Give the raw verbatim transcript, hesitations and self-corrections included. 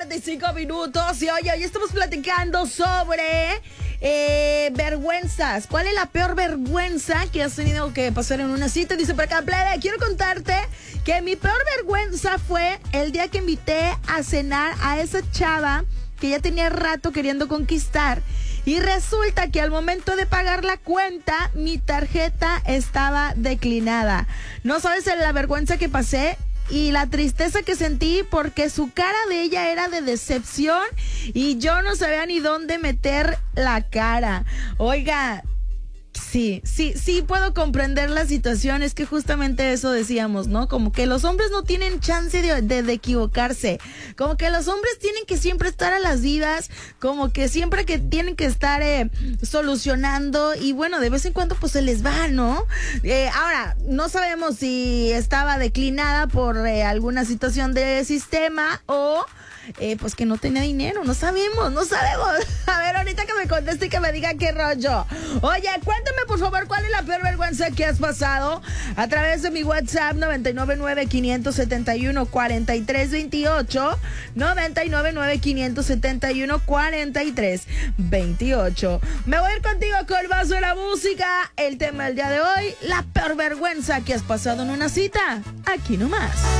cuarenta y cinco minutos y oye, hoy estamos platicando sobre eh, vergüenzas. ¿Cuál es la peor vergüenza que has tenido que pasar en una cita? Dice por acá, plebe, quiero contarte que mi peor vergüenza fue el día que invité a cenar a esa chava que ya tenía rato queriendo conquistar. Y resulta que al momento de pagar la cuenta, mi tarjeta estaba declinada. No sabes la vergüenza que pasé y la tristeza que sentí porque su cara de ella era de decepción y yo no sabía ni dónde meter la cara. Oiga, sí, sí, sí puedo comprender la situación, es que justamente eso decíamos, ¿no? Como que los hombres no tienen chance de, de, de equivocarse, como que los hombres tienen que siempre estar a las vivas, como que siempre que tienen que estar eh, solucionando y bueno, de vez en cuando pues se les va, ¿no? Eh, ahora, no sabemos si estaba declinada por eh, alguna situación de sistema o... Eh, pues que no tenía dinero, no sabemos, no sabemos. A ver, ahorita que me conteste y que me diga qué rollo. Oye, cuéntame por favor cuál es la peor vergüenza que has pasado a través de mi WhatsApp noventa y nueve nueve, quinientos setenta y uno, cuarenta y tres veintiocho, noventa y nueve nueve, quinientos setenta y uno, cuarenta y tres veintiocho. Me voy a ir contigo con el vaso de la música. El tema del día de hoy, la peor vergüenza que has pasado en una cita. Aquí nomás.